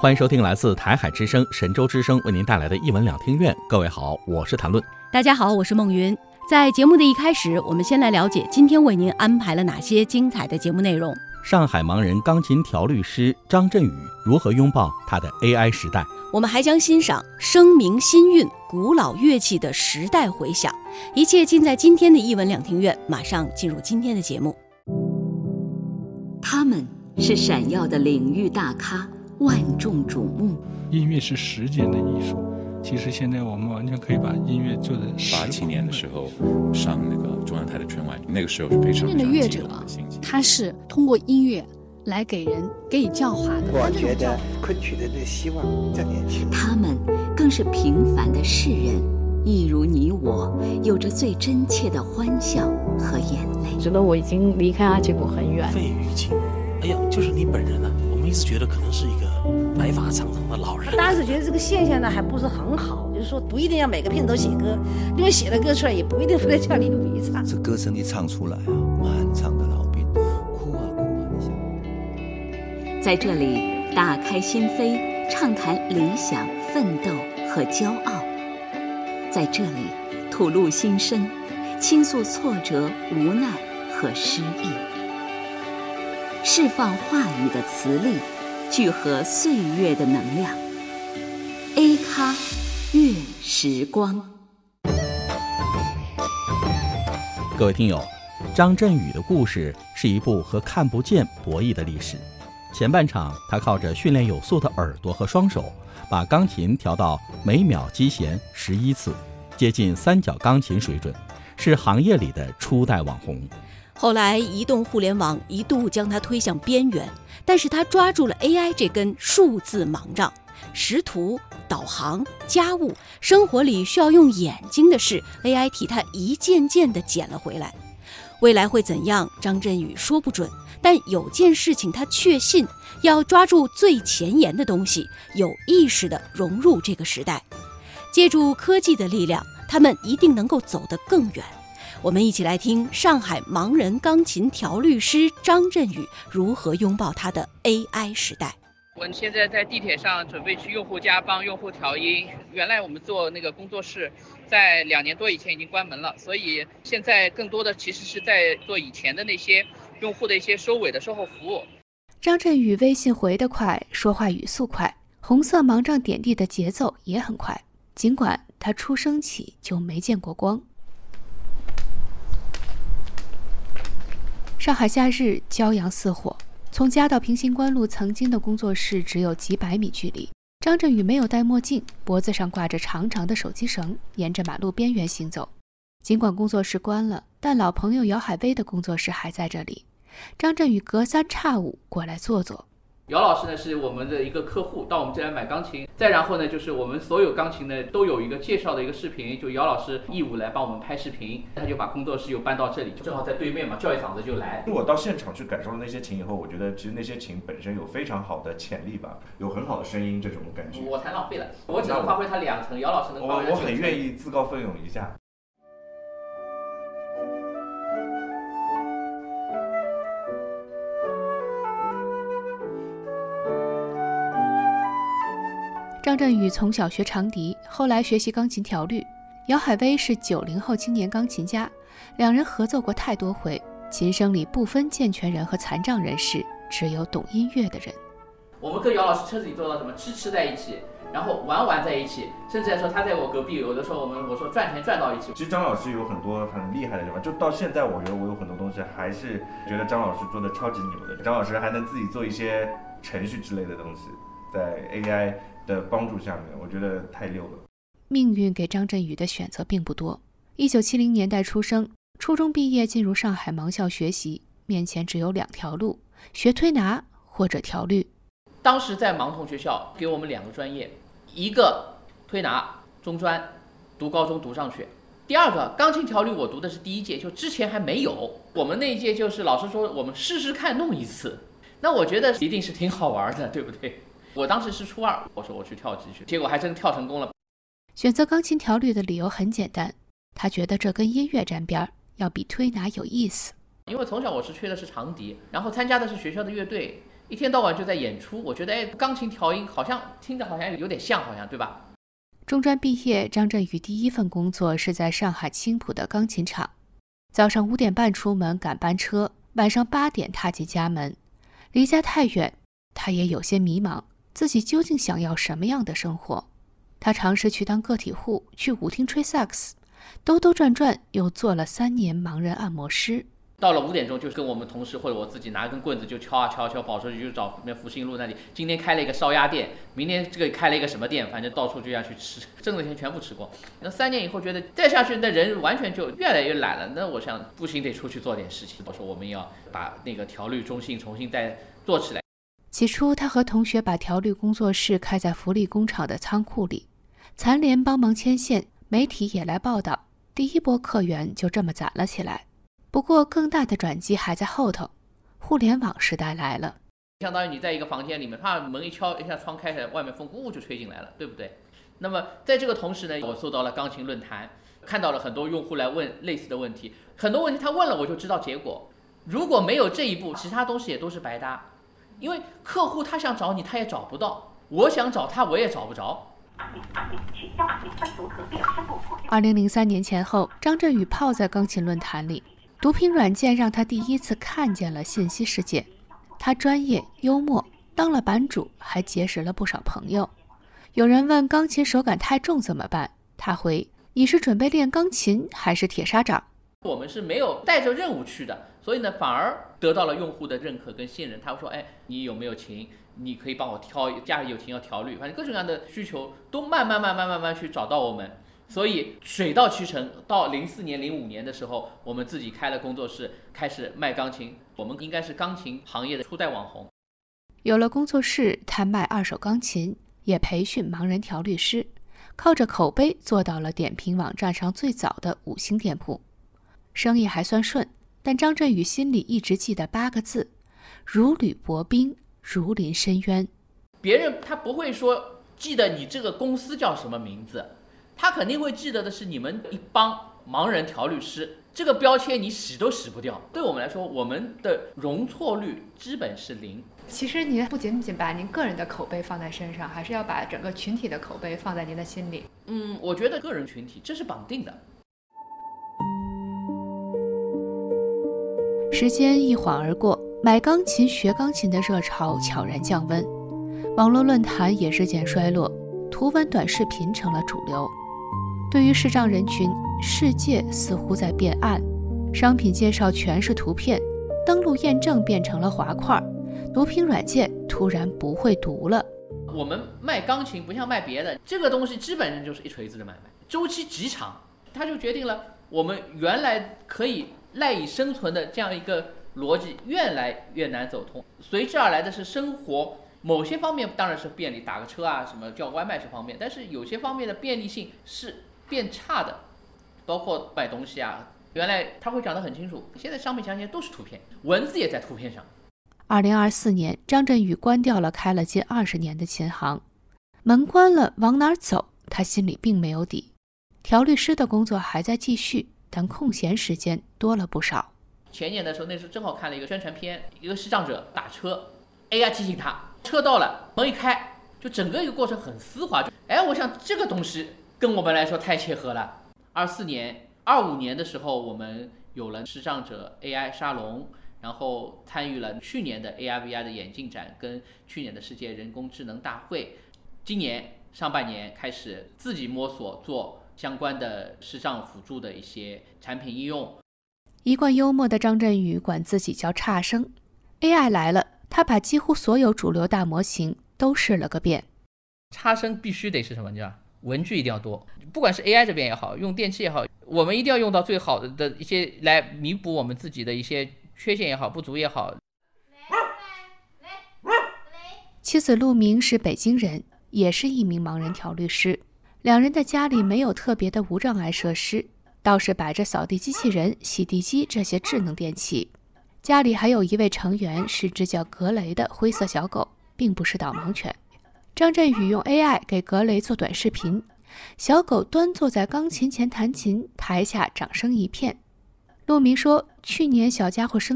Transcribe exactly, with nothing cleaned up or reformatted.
欢迎收听来自台海之声、神州之声为您带来的一文两厅院。各位好，我是谭论。 大家好，我是孟云。在节目的一开始，我们先来了解今天为您安排了哪些精彩的节目内容。 上海盲人钢琴调律师张振宇如何拥抱他的 A I 时代。 我们还将欣赏声鸣新韵古老乐器的时代回响，一切尽在今天的一文两厅院。马上进入今天的节目。 他们是闪耀的领域大咖，万众瞩目。 音乐是时间的艺术，其实现在我们完全可以把音乐做的时光的。 八七年的时候上那个中央台的春晚，那个时候是非常非常真正的乐者，他是通过音乐来给人给予教化的。 我觉得昆曲的那希望在年轻。 他们更是平凡的世人，一如你我，有着最真切的欢笑和眼泪。 觉得我已经离开阿吉谷很远。 费玉清，哎呀，就是你本人啊！我们一直觉得可能是一个白发苍苍的老人。 当时觉得这个现象呢还不是很好，就是说不一定要每个片都写歌，因为写的歌出来也不一定非得叫李鲁一唱。 这歌声一唱出来啊，满场的老兵哭啊哭啊！你想， 在这里打开心扉，畅谈理想、奋斗和骄傲；在这里吐露心声，倾诉挫折、无奈和失意，释放话语的磁力，聚合岁月的能量。A 咖乐时光。 各位听友，张振宇的故事是一部和看不见博弈的历史。前半场，他靠着训练有素的耳朵和双手，把钢琴调到每秒击弦十一次，接近三角钢琴水准，是行业里的初代网红。 后来移动互联网一度将他推向边缘，但是他抓住了 A I 这根数字盲杖，识图、导航、家务，生活里需要用眼睛的事 A I 替他一件件地捡了回来。未来会怎样，张振宇说不准，但有件事情他确信，要抓住最前沿的东西，有意识地融入这个时代。借助科技的力量，他们一定能够走得更远。我们一起来听上海盲人钢琴调律师张振宇如何拥抱他的 A I 时代。 我现在在地铁上准备去用户家帮用户调音。原来我们做那个工作室在两年多以前已经关门了，所以现在更多的其实是在做以前的那些用户的一些收尾的售后服务。 张振宇微信回得快，说话语速快，红色盲杖点地的节奏也很快，尽管他出生起就没见过光。上海夏日骄阳似火，从家到平行关路曾经的工作室只有几百米距离。张振宇没有戴墨镜，脖子上挂着长长的手机绳，沿着马路边缘行走。尽管工作室关了，但老朋友姚海威的工作室还在这里。张振宇隔三差五过来坐坐。 姚老师呢是我们的一个客户，到我们这来买钢琴。再然后呢，就是我们所有钢琴呢都有一个介绍的一个视频，就姚老师义务来帮我们拍视频，他就把工作室又搬到这里，正好在对面嘛，叫一嗓子就来。 我到现场去感受了那些琴以后，我觉得其实那些琴本身有非常好的潜力吧，有很好的声音这种感觉。 我才浪费了，我只能发挥它两成，姚老师能发挥它九成。 我我很愿意自告奋勇一下。 张振宇从小学长笛，后来学习钢琴调律。姚海威是九零后青年钢琴家，两人合奏过太多回，琴声里不分健全人和残障人士，只有懂音乐的人。 我们跟姚老师车子里做到什么？吃吃在一起，然后玩玩在一起，甚至来说他在我隔壁，有的时候我们我说赚钱赚到一起。 其实张老师有很多很厉害的地方，就到现在我觉得我有很多东西还是觉得张老师做的超级牛的。张老师还能自己做一些程序之类的东西，在 A I的帮助下面，我觉得太溜了。 命运给张振宇的选择并不多。一九七零年代出生，初中毕业进入上海盲校学习，面前只有两条路：学推拿或者调律。 当时在盲童学校给我们两个专业，一个推拿中专，读高中读上去；第二个钢琴调律，我读的是第一届，就之前还没有。我们那一届就是老师说我们试试看弄一次，那我觉得一定是挺好玩的，对不对？我当时是初二，我说我去跳级去，结果还真跳成功了。 选择钢琴调律的理由很简单，他觉得这跟音乐沾边，要比推拿有意思。 因为从小我是吹的是长笛，然后参加的是学校的乐队， 一天到晚就在演出。我觉得，哎，钢琴调音好像听着好像有点像，好像对吧？ 中专毕业，张振宇第一份工作是在上海青浦的钢琴厂。早上五点半出门赶班车，晚上八点踏进家门。离家太远，他也有些迷茫，自己究竟想要什么样的生活？他尝试去当个体户，去舞厅吹萨克斯，兜兜转转又做了三年盲人按摩师。 到了五点钟，就跟我们同事或者我自己拿根棍子就敲啊敲啊敲，跑出去就找那福兴路那里。今天开了一个烧鸭店，明天这个开了一个什么店，反正到处就要去吃，挣的钱全部吃光。那三年以后觉得再下去，那人完全就越来越懒了。那我想不行，得出去做点事情。我说我们要把那个调律中心重新再做起来。 起初，他和同学把调律工作室开在福利工厂的仓库里，残联帮忙牵线，媒体也来报道，第一波客源就这么攒了起来。不过更大的转机还在后头，互联网时代来了。 相当于你在一个房间里面，啪，门一敲，一下窗开开，外面风呜就吹进来了，对不对？那么在这个同时呢，我搜到了钢琴论坛，看到了很多用户来问类似的问题，很多问题他问了我就知道结果。如果没有这一步，其他东西也都是白搭，因为客户他想找你他也找不到，我想找他我也找不着。 二零零三年前后，张振宇泡在钢琴论坛里，读屏软件让他第一次看见了信息世界。他专业幽默，当了版主，还结识了不少朋友。有人问钢琴手感太重怎么办，他回：你是准备练钢琴还是铁砂掌？ 我们是没有带着任务去的，所以呢，反而得到了用户的认可跟信任。他会说：哎，你有没有琴？你可以帮我挑，家里有琴要调律，反正各种各样的需求都慢慢慢慢慢慢去找到我们。所以水到渠成，到零四年、零五年的时候，我们自己开了工作室，开始卖钢琴。我们应该是钢琴行业的初代网红。 有了工作室，他卖二手钢琴，也培训盲人调律师，靠着口碑做到了点评网站上最早的五星店铺，生意还算顺。但张振宇心里一直记得八个字：如履薄冰，如临深渊。 别人他不会说记得你这个公司叫什么名字，他肯定会记得的是你们一帮盲人调律师，这个标签你洗都洗不掉。对我们来说，我们的容错率基本是零。 其实您不仅仅把您个人的口碑放在身上，还是要把整个群体的口碑放在您的心里。 嗯，我觉得个人群体这是绑定的。 时间一晃而过，买钢琴学钢琴的热潮悄然降温，网络论坛也日渐衰落，图文短视频成了主流。对于视障人群，世界似乎在变暗，商品介绍全是图片，登录验证变成了滑块，读屏软件突然不会读了。 我们卖钢琴不像卖别的，这个东西基本上就是一锤子的买卖，周期极长，它就决定了我们原来可以赖以生存的这样一个逻辑越来越难走通。随之而来的是生活某些方面当然是便利，打个车啊什么叫外卖是方便，但是有些方面的便利性是变差的，包括买东西啊，原来他会讲得很清楚，现在商品详情都是图片，文字也在图片上。 二零二四年，张振宇关掉了开了近二十年的琴行，门关了，往哪儿走？他心里并没有底。调律师的工作还在继续，但空闲时间多了不少。 前年的时候，那时候正好看了一个宣传片，一个视障者打车 ，A I 提醒他车到了，门一开，就整个一个过程很丝滑。哎，我想这个东西跟我们来说太切合了。二四年、二五年的时候，我们有了视障者 A I 沙龙，然后参与了去年的 A R V R 的眼镜展，跟去年的世界人工智能大会。今年上半年开始自己摸索做相关的视障辅助的一些产品应用。 一贯幽默的张振宇管自己叫差生。A I 来了，他把几乎所有主流大模型都试了个遍。 差生必须得是什么？你知道，文具一定要多，不管是 A I 这边也好，用电器也好，我们一定要用到最好的的一些来弥补我们自己的一些缺陷也好，不足也好。 妻子陆明是北京人，也是一名盲人调律师。两人的家里没有特别的无障碍设施，倒是摆着扫地机器人、洗地机这些智能电器。家里还有一位成员是只叫格雷的灰色小狗，并不是导盲犬。张振宇用 A I 给格雷做短视频，小狗端坐在钢琴前弹琴，台下掌声一片。陆明说，去年小家伙生